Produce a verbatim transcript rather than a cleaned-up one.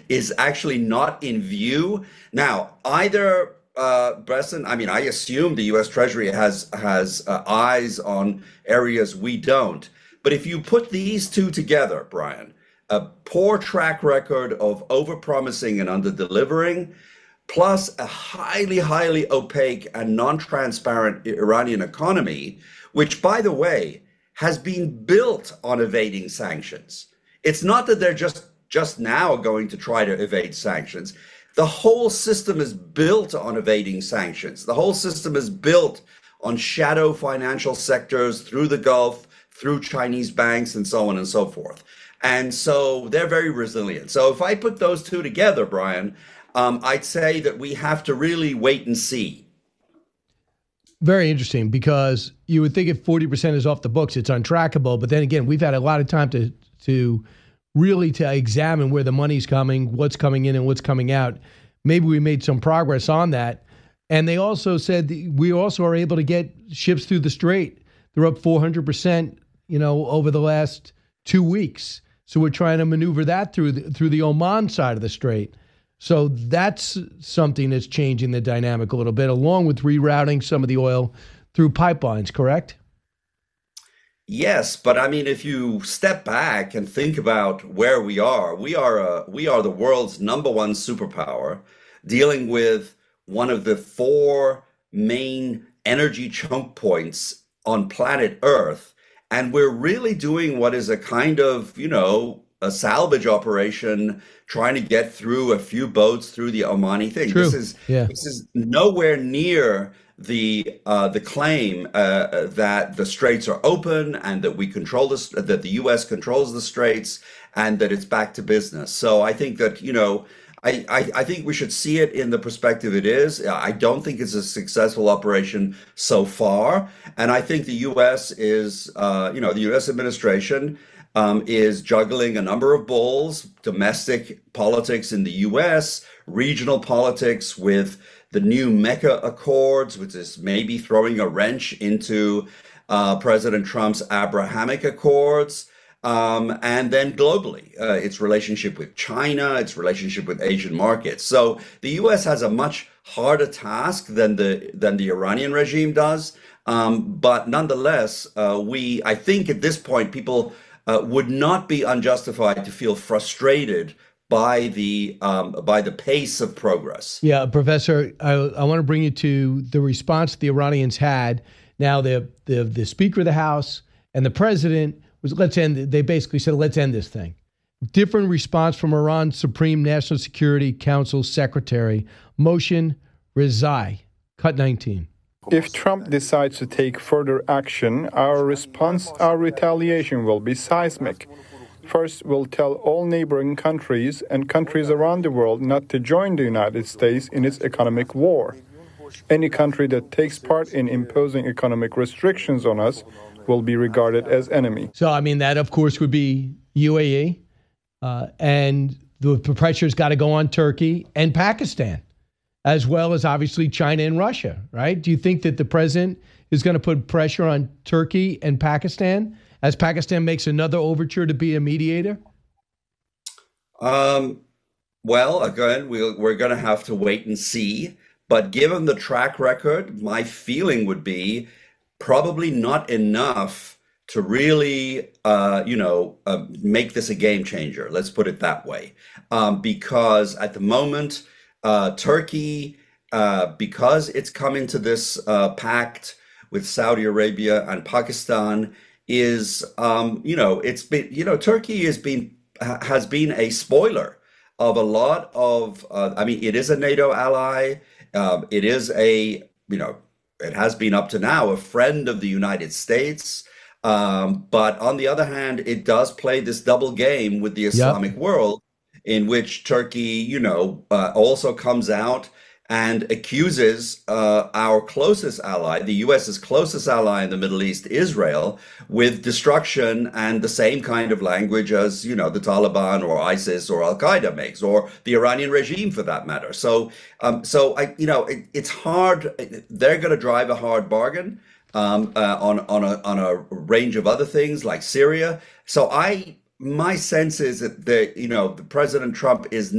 is actually not in view. Now, either uh, Bresson, I mean, I assume the U S. Treasury has has uh, eyes on areas we don't. But if you put these two together, Brian, a poor track record of overpromising and under-delivering, plus a highly, highly opaque and non-transparent Iranian economy, which, by the way, has been built on evading sanctions. It's not that they're just just now going to try to evade sanctions. The whole system is built on evading sanctions. The whole system is built on shadow financial sectors through the Gulf, through Chinese banks, and so on and so forth. And so they're very resilient. So if I put those two together, Brian, um, I'd say that we have to really wait and see. Very interesting, because you would think if forty percent is off the books, it's untrackable. But then again, we've had a lot of time to to really to examine where the money's coming, what's coming in and what's coming out. Maybe we made some progress on that. And they also said that we also are able to get ships through the Strait. They're up four hundred percent, you know, over the last two weeks. So we're trying to maneuver that through the, through the Oman side of the Strait. So that's something that's changing the dynamic a little bit, along with rerouting some of the oil through pipelines, correct? Yes, but I mean, if you step back and think about where we are, we are a, we are the world's number one superpower, dealing with one of the four main energy choke points on planet Earth, and we're really doing what is a kind of, you know, a salvage operation, trying to get through a few boats through the Omani thing. True. This is Yeah. this is nowhere near the uh, the claim uh, that the straits are open and that we control this, that the U S controls the straits, and that it's back to business. So I think that, you know, I, I, I think we should see it in the perspective it is. I don't think it's a successful operation so far, and I think the U S is, uh, you know, the U S administration um, is juggling a number of balls: domestic politics in the U S, regional politics with the new Mecca Accords, which is maybe throwing a wrench into uh, President Trump's Abrahamic Accords, um, and then globally, uh, its relationship with China, its relationship with Asian markets. So the U S has a much harder task than the than the Iranian regime does. Um, but nonetheless, uh, we I think at this point people uh, would not be unjustified to feel frustrated by the um, by the pace of progress. Yeah, Professor, I, I want to bring you to the response the Iranians had. Now, the, the the Speaker of the House and the President was, let's end, they basically said, let's end this thing. Different response from Iran's Supreme National Security Council Secretary, Mohsen Rezai. Cut nineteen. If Trump decides to take further action, our response, our retaliation will be seismic. First, we'll tell all neighboring countries and countries around the world not to join the United States in its economic war. Any country that takes part in imposing economic restrictions on us will be regarded as enemy. So, I mean, that, of course, would be U A E. Uh, and the pressure's got to go on Turkey and Pakistan, as well as, obviously, China and Russia, right? Do you think that the president is going to put pressure on Turkey and Pakistan as Pakistan makes another overture to be a mediator? Um, well, again, we'll, we're going to have to wait and see. But given the track record, my feeling would be probably not enough to really, uh, you know, uh, make this a game changer. Let's put it that way. Um, because at the moment, uh, Turkey, uh, because it's come into this uh, pact with Saudi Arabia and Pakistan, is, um, you know, it's been, you know, Turkey has been has been a spoiler of a lot of, uh, I mean, it is a NATO ally. Um, it is a, you know, it has been up to now a friend of the United States. Um, but on the other hand, it does play this double game with the Islamic Yep. world, in which Turkey, you know, uh, also comes out and accuses uh, our closest ally, the U S's closest ally in the Middle East, Israel, with destruction and the same kind of language as, you know, the Taliban or ISIS or Al Qaeda makes, or the Iranian regime for that matter. So, um, so I, you know, it, it's hard. They're going to drive a hard bargain um, uh, on on a on a range of other things like Syria. So I, my sense is that the, you know, the President Trump is